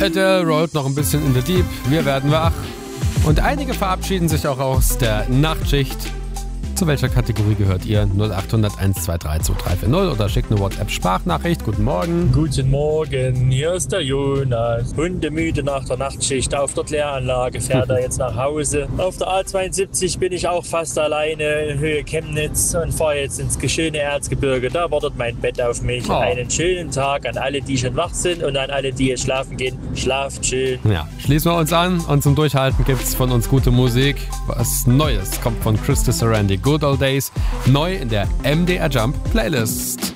Adele rollt noch ein bisschen in the Deep. Wir werden wach. Und einige verabschieden sich auch aus der Nachtschicht. Zu welcher Kategorie gehört ihr? 0800 123 2340 oder schickt eine WhatsApp-Sprachnachricht. Guten Morgen. Guten Morgen, hier ist der Jonas. Hundemüde nach der Nachtschicht auf der Kläranlage, fährt er jetzt nach Hause. Auf der A72 bin ich auch fast alleine in Höhe Chemnitz und fahre jetzt ins schöne Erzgebirge. Da wartet mein Bett auf mich. Oh. Einen schönen Tag an alle, die schon wach sind und an alle, die jetzt schlafen gehen. Schlaft schön. Ja, schließen wir uns an und zum Durchhalten gibt's von uns gute Musik. Was Neues kommt von Krista Sarandon. Good Old Days, neu in der MDR Jump Playlist.